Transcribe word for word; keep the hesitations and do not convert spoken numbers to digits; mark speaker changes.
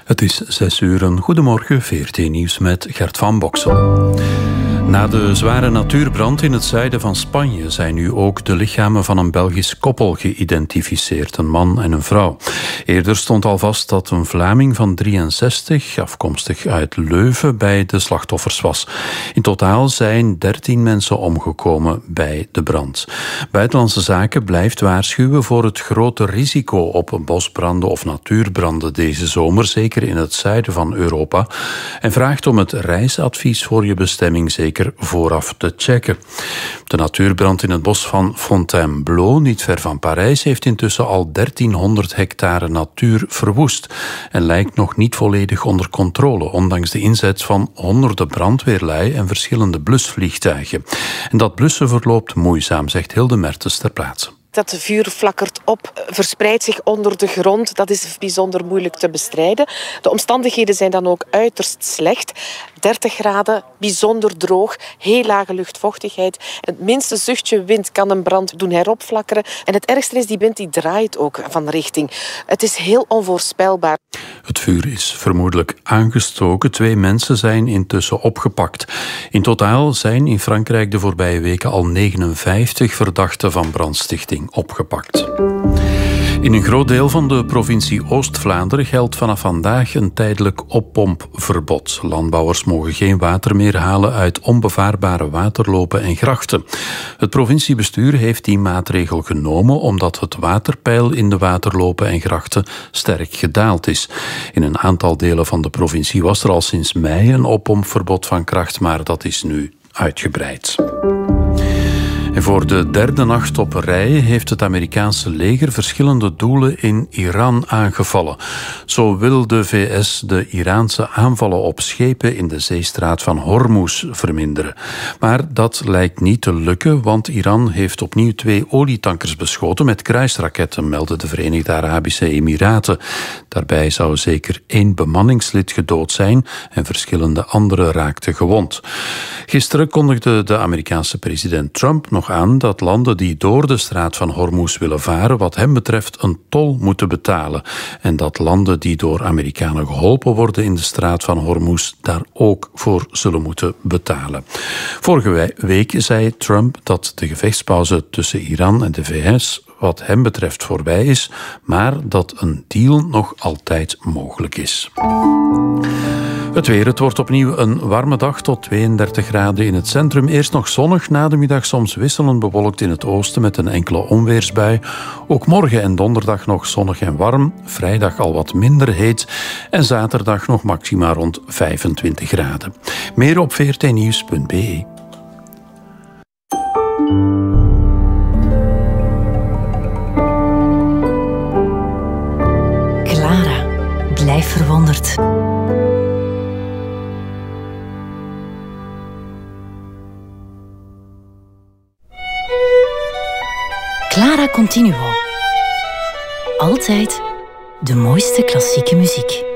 Speaker 1: Het is zes uur. Een goedemorgen, V R T-nieuws met Gert van Boksel. Na de zware natuurbrand in het zuiden van Spanje zijn nu ook de lichamen van een Belgisch koppel geïdentificeerd, een man en een vrouw. Eerder stond al vast dat een Vlaming van drieënzestig, afkomstig uit Leuven, bij de slachtoffers was. In totaal zijn dertien mensen omgekomen bij de brand. Buitenlandse Zaken blijft waarschuwen voor het grote risico op bosbranden of natuurbranden deze zomer, zeker in het zuiden van Europa, en vraagt om het reisadvies voor je bestemming zeker vooraf te checken. De natuurbrand in het bos van Fontainebleau, niet ver van Parijs, heeft intussen al dertienhonderd hectare natuur verwoest en lijkt nog niet volledig onder controle, ondanks de inzet van honderden brandweerlui en verschillende blusvliegtuigen. En dat blussen verloopt moeizaam, zegt Hilde Mertens ter plaatse.
Speaker 2: Dat vuur flakkert op, verspreidt zich onder de grond. Dat is bijzonder moeilijk te bestrijden. De omstandigheden zijn dan ook uiterst slecht. dertig graden, bijzonder droog, heel lage luchtvochtigheid. Het minste zuchtje wind kan een brand doen heropflakkeren. En het ergste is, die wind die draait ook van richting. Het is heel onvoorspelbaar.
Speaker 1: Het vuur is vermoedelijk aangestoken. Twee mensen zijn intussen opgepakt. In totaal zijn in Frankrijk de voorbije weken al negenenvijftig verdachten van brandstichting opgepakt. In een groot deel van de provincie Oost-Vlaanderen geldt vanaf vandaag een tijdelijk oppompverbod. Landbouwers mogen geen water meer halen uit onbevaarbare waterlopen en grachten. Het provinciebestuur heeft die maatregel genomen omdat het waterpeil in de waterlopen en grachten sterk gedaald is. In een aantal delen van de provincie was er al sinds mei een oppompverbod van kracht, maar dat is nu uitgebreid. En voor de derde nacht op rij heeft het Amerikaanse leger verschillende doelen in Iran aangevallen. Zo wil de V S de Iraanse aanvallen op schepen in de zeestraat van Hormuz verminderen. Maar dat lijkt niet te lukken, want Iran heeft opnieuw twee olietankers beschoten met kruisraketten, melden de Verenigde Arabische Emiraten. Daarbij zou zeker één bemanningslid gedood zijn en verschillende anderen raakten gewond. Gisteren kondigde de Amerikaanse president Trump nog aan dat landen die door de straat van Hormuz willen varen wat hem betreft een tol moeten betalen. En dat landen die door Amerikanen geholpen worden in de straat van Hormuz daar ook voor zullen moeten betalen. Vorige week zei Trump dat de gevechtspauze tussen Iran en de V S wat hem betreft voorbij is, maar dat een deal nog altijd mogelijk is. Het weer, het wordt opnieuw een warme dag tot tweeëndertig graden in het centrum. Eerst nog zonnig, na de middag soms wisselend bewolkt in het oosten met een enkele onweersbui. Ook morgen en donderdag nog zonnig en warm, vrijdag al wat minder heet en zaterdag nog maxima rond vijfentwintig graden. Meer op v r t nieuws punt b e.
Speaker 3: Clara, blijf verwonderd. Clara Continuo. Altijd de mooiste klassieke muziek.